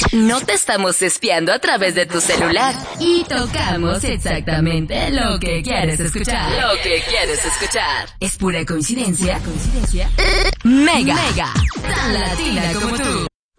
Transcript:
No te estamos espiando a través de tu celular. Y tocamos exactamente lo que quieres escuchar. Lo que quieres escuchar. Es pura coincidencia. Mega. Tan latina como tú.